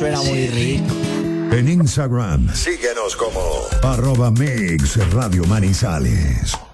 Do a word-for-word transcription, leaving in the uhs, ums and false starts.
suena muy rico. En Instagram, síguenos como arroba Mix Radio Manizales.